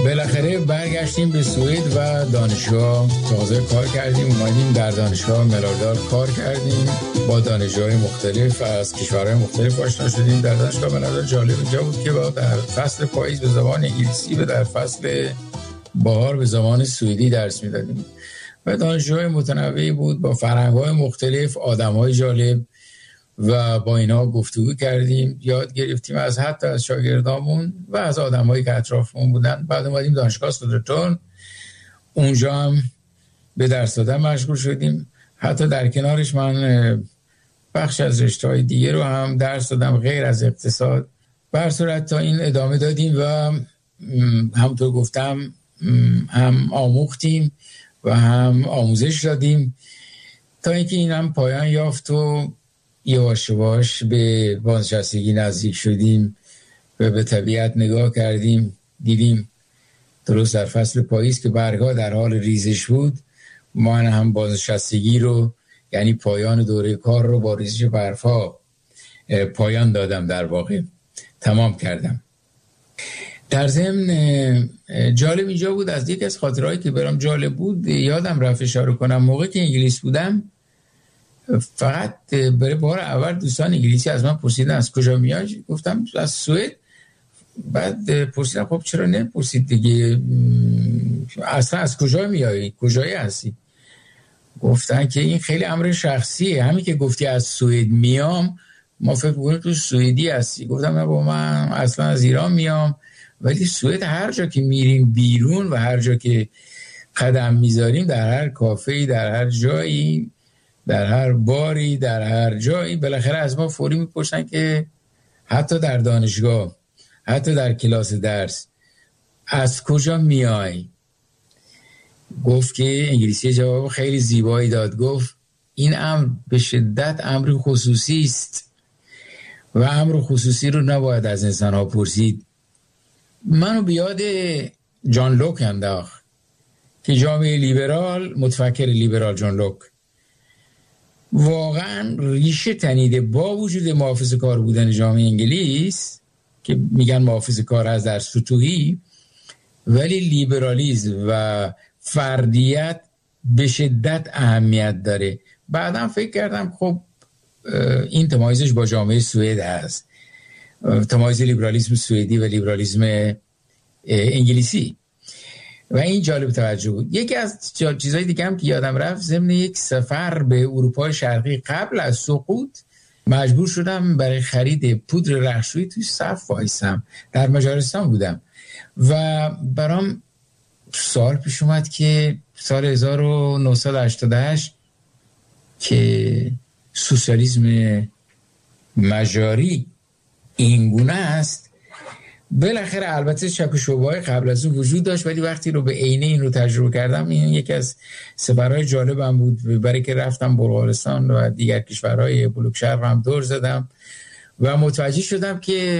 بالاخره برگشتیم به سوئد و دانشگاه تازه کار کردیم. اومدیم در دانشگاه ملاردال کار کردیم، با دانشجوهای مختلف از کشورهای مختلف آشنا شدیم. در دانشگاه ملاردال جالب اینجا بود که در فصل پاییز به زبان انگلیسی و در فصل بهار به زبان سوئدی درس میدادیم و دانشجوهای متنوعی بود با فرهنگ‌های مختلف، آدم‌های جالب و با اینا گفتگو کردیم، یاد گرفتیم حتی از شاگردامون و از آدمایی که اطرافمون بودن. بعد اومدیم دانشگاه سودرتون، اونجا هم به درس دادن مشغول شدیم. حتی در کنارش من بخش از رشته‌های دیگه رو هم درس دادم غیر از اقتصاد. به هر صورت تا این ادامه دادیم و همونطور گفتم هم آموختیم و هم آموزش دادیم تا اینکه این هم پایان یافت و یواش یواش به بازنشستگی نزدیک شدیم و به طبیعت نگاه کردیم. دیدیم درست در فصل پاییز که برگ‌ها در حال ریزش بود، من هم بازنشستگی رو، یعنی پایان دوره کار رو با ریزش برف‌ها پایان دادم، در واقع تمام کردم. در ضمن جالب اینجا بود، از یکی از خاطرهایی که برام جالب بود یادم رفت اشاره کنم. موقع که انگلیس بودم فقط برای بار اول دوستان انگلیسی از من پرسیدن از کجا میای؟ گفتم از سوئد. بعد پرسیدم خب چرا نپرسید دیگه، اصلا از کجا میای، کجایی هستی؟ گفتن که این خیلی امر شخصیه، همین که گفتی از سوئد میام ما فکر کنیم تو سوئدی هستی. گفتم نه، با من اصلا از ایران میام، ولی سوئد هر جا که میریم بیرون و هر جا که قدم میذاریم، در هر کافه‌ای، در هر جایی، در هر باری، در هر جایی، بالاخره از ما فوری میپرسن که حتی در دانشگاه، حتی در کلاس درس، از کجا میای؟ گفت که انگلیسی جواب خیلی زیبایی داد، گفت این امر به شدت امر خصوصی است و امر خصوصی رو نباید از انسان ها پرسید. منو بیاد جان لوک انداخت که جامعه لیبرال، متفکر لیبرال جان لوک، واقعا ریشه تنیده با وجود محافظه‌کار بودن جامعه انگلیس که میگن محافظه‌کار از در سطوحی، ولی لیبرالیسم و فردیت به شدت اهمیت داره. بعدم فکر کردم خب این تمایزش با جامعه سوئد هست، تمایز لیبرالیسم سوئدی و لیبرالیسم انگلیسی، و این جالب توجه بود. یکی از چیزهای دیگه هم که یادم رفت، ضمن یک سفر به اروپای شرقی قبل از سقوط مجبور شدم برای خرید پودر رختشویی توی صف وایسم. در مجارستان بودم و برام سوال پیش اومد که سال 1988 که سوسیالیسم مجاری اینگونه است. بالاخره البته شک و شبهه‌های قبل از اون وجود داشت، ولی وقتی رو به عینه این رو تجربه کردم، این یکی از سفرهای جالبم بود، برای که رفتم بلغارستان و دیگر کشورهای بلوک شرق هم دور زدم و متوجه شدم که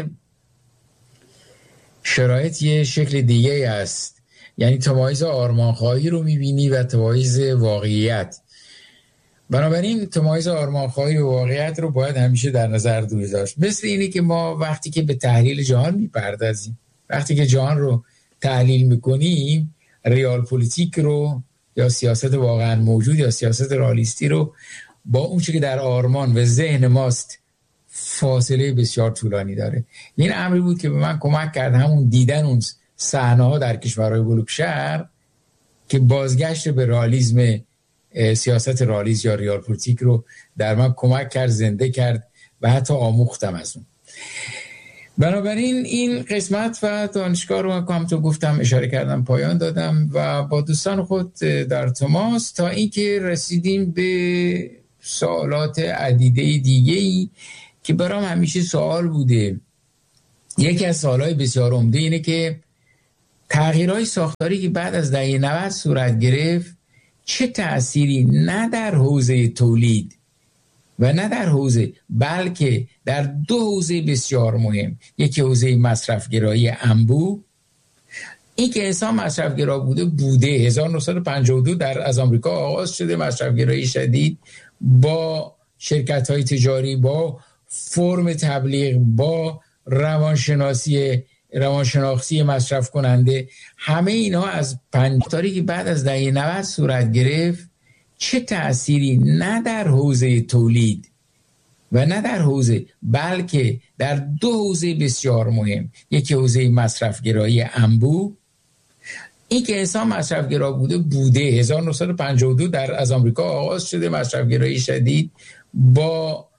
شرایط یه شکل دیگه است. یعنی تمایز آرمانخواهی رو میبینی و تمایز واقعیت. بنابراین تمایز آرمانخواهی و واقعیت رو باید همیشه در نظر داشت. مثل اینه که ما وقتی که به تحلیل جهان میپردازیم، وقتی که جهان رو تحلیل میکنیم، ریال پولیتیک رو یا سیاست واقعا موجود یا سیاست رئالیستی رو با اون چیزی که در آرمان و ذهن ماست فاصله بسیار طولانی داره. این امری بود که به من کمک کرد، همون دیدن اون صحنه‌ها در کشورهای بلوک شرق که بازگشت به رئالیسم، سیاست رئالیسم یا ریال پولیتیک رو در من کمک کرد، زنده کرد و حتی آموختم از اون. بنابراین این قسمت و دانشگاه رو هم تو گفتم اشاره کردم پایان دادم و با دوستان خود در تماس تا اینکه رسیدیم به سوالات عدیده دیگه‌ای که برام همیشه سوال بوده. یکی از سوالای بسیار عمده اینه که تغییرهای ساختاری که بعد از دهه 90 صورت گرفت چه تأثیری نه در حوزه تولید و نه در حوزه، بلکه در دو حوزه بسیار مهم، یکی حوزه مصرفگرایی انبوه، این که انسان مصرفگرا بوده 1952 از آمریکا آغاز شده مصرفگرایی شدید، با شرکت‌های تجاری، با فرم تبلیغ، با روانشناسی روانشناختی مصرف کننده، همه اینها از پنجتاری که بعد از دهه 90 صورت گرفت چه تأثیری نه در حوزه تولید و نه در حوزه، بلکه در دو حوزه بسیار مهم، یکی حوزه مصرفگرایی انبوه. این که انسان مصرفگرا بوده 1952 از آمریکا آغاز شده، مصرفگرایی شدید با